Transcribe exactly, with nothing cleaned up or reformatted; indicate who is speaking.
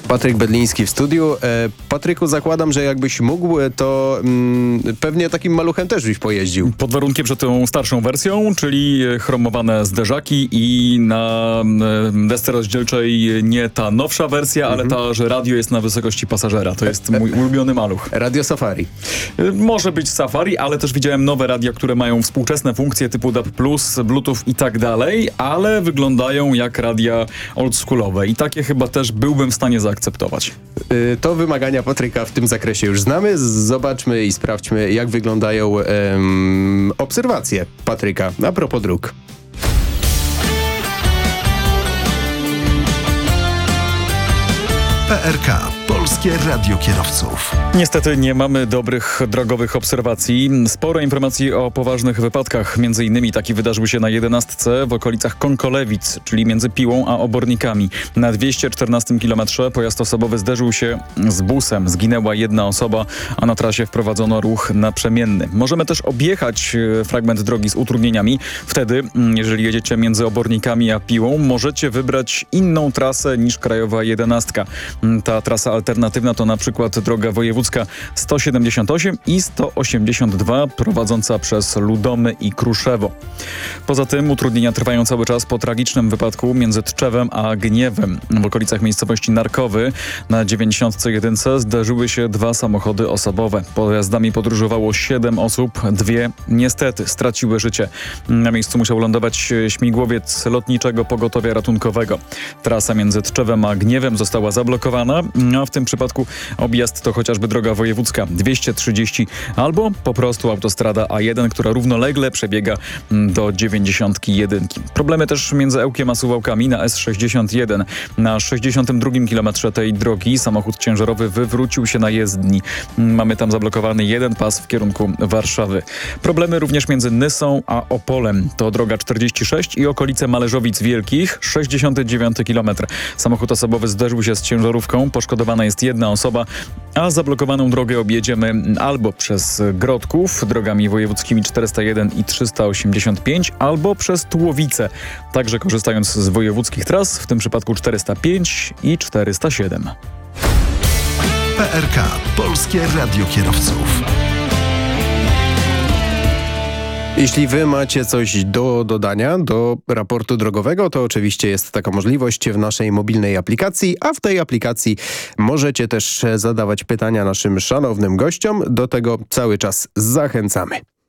Speaker 1: Patryk Bedliński w studiu. E, Patryku, zakładam, że jakbyś mógł, to mm, pewnie takim maluchem też byś pojeździł.
Speaker 2: Pod warunkiem, że tą starszą wersją, czyli chromowane zderzaki i na e, desce rozdzielczej nie ta nowsza wersja, mhm. ale ta, że radio jest na wysokości pasażera. To jest mój ulubiony maluch.
Speaker 1: Radio Safari.
Speaker 2: E, może być Safari, ale też widziałem nowe radia, które mają współczesne funkcje typu D A B plus, Bluetooth i tak dalej, ale wyglądają jak radia oldschoolowe i takie chyba też byłbym w stanie zaakceptować. akceptować.
Speaker 1: To wymagania Patryka w tym zakresie już znamy. Zobaczmy i sprawdźmy, jak wyglądają um, obserwacje Patryka a propos dróg.
Speaker 3: P R K. Polskie Radio Kierowców.
Speaker 2: Niestety nie mamy dobrych drogowych obserwacji. Sporo informacji o poważnych wypadkach. Między innymi taki wydarzył się na jedenastce w okolicach Konkolewic, czyli między Piłą a Obornikami. Na dwieście czternastym kilometrze pojazd osobowy zderzył się z busem. Zginęła jedna osoba, a na trasie wprowadzono ruch naprzemienny. Możemy też objechać fragment drogi z utrudnieniami. Wtedy, jeżeli jedziecie między Obornikami a Piłą, możecie wybrać inną trasę niż krajowa jedenastka. Ta trasa alternatywna to na przykład droga wojewódzka sto siedemdziesiąt osiem i sto osiemdziesiąt dwa prowadząca przez Ludomy i Kruszewo. Poza tym utrudnienia trwają cały czas po tragicznym wypadku między Tczewem a Gniewem. W okolicach miejscowości Narkowy na dziewięćdziesiątce jedynce zdarzyły się dwa samochody osobowe. Pojazdami podróżowało siedem osób, dwie niestety straciły życie. Na miejscu musiał lądować śmigłowiec lotniczego pogotowia ratunkowego. Trasa między Tczewem a Gniewem została zablokowana, a w tym przypadku objazd to chociażby droga wojewódzka dwieście trzydzieści albo po prostu autostrada A jeden, która równolegle przebiega do dziewięćdziesiątki jedynki. Problemy też między Ełkiem a Suwałkami na S sześćdziesiąt jeden. Na sześćdziesiątym drugim kilometrze tej drogi samochód ciężarowy wywrócił się na jezdni. Mamy tam zablokowany jeden pas w kierunku Warszawy. Problemy również między Nysą a Opolem. To droga czterdzieści sześć i okolice Mależowic Wielkich, sześćdziesiąty dziewiąty kilometr. Samochód osobowy zderzył się z ciężarówką, poszkodowana jest jedna osoba, a zablokowaną drogę objedziemy albo przez Grodków drogami wojewódzkimi czterysta jeden i trzysta osiemdziesiąt pięć, albo przez Tułowice, także korzystając z wojewódzkich tras, w tym przypadku czterysta pięć i czterysta siedem.
Speaker 3: P R K. Polskie Radio Kierowców.
Speaker 1: Jeśli wy macie coś do dodania do raportu drogowego, to oczywiście jest taka możliwość w naszej mobilnej aplikacji, a w tej aplikacji możecie też zadawać pytania naszym szanownym gościom. Do tego cały czas zachęcamy.